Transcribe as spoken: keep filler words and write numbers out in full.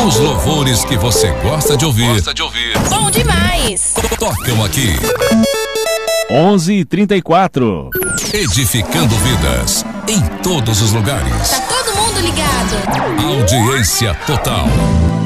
Os louvores que você gosta de ouvir. Gosta de ouvir. Bom demais. Tocam aqui. onze e trinta e quatro. Edificando vidas em todos os lugares. Tá todo mundo ligado. Audiência total.